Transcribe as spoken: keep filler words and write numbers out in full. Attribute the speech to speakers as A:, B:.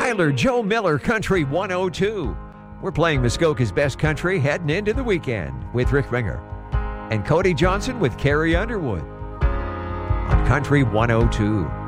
A: Tyler Joe Miller Country one oh two. We're playing Muskoka's best country heading into the weekend with Rick Ringer and Cody Johnson with Carrie Underwood on Country one oh two.